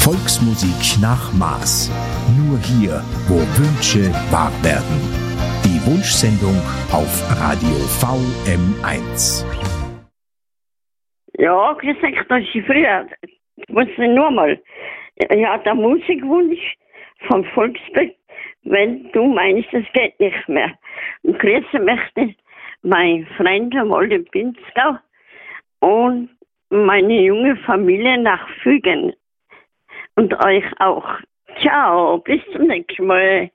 Volksmusik nach Maß. Nur hier, wo Wünsche wahr werden. Die Wunschsendung auf Radio VM1. Ja, gesagt, dass ich früher, ich muss nur mal, ich hatte einen Musikwunsch vom Volksbett, wenn du meinst, es geht nicht mehr. Und grüßen möchte mein Freund Walde Pinzgau und meine junge Familie nach Fügen. Und euch auch. Ciao, bis zum nächsten Mal.